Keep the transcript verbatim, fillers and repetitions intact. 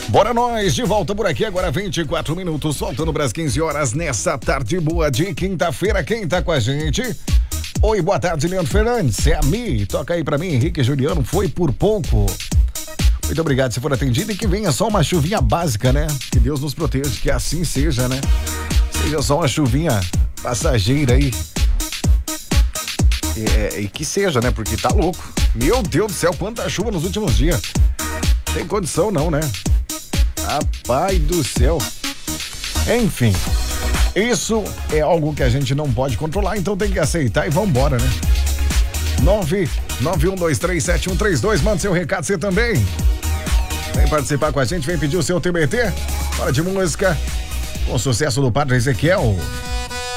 Bora nós, de volta por aqui agora vinte e quatro minutos, faltando para as quinze horas nessa tarde boa de quinta-feira. Quem tá com a gente? Oi, boa tarde, Leandro Fernandes, é a Mi, toca aí pra mim, Henrique Juliano, foi por pouco. Muito obrigado se for atendido e que venha só uma chuvinha básica, né? Que Deus nos proteja, que assim seja, né? Seja só uma chuvinha passageira aí. É, e que seja, né? Porque tá louco. Meu Deus do céu, quanta chuva nos últimos dias. Tem condição não, né? Rapaz do céu. Enfim, isso é algo que a gente não pode controlar, então tem que aceitar e vambora, né? nove nove um dois três sete um três dois, manda seu recado, você também. Vem participar com a gente, vem pedir o seu T B T. Hora de música, com sucesso do Padre Ezequiel.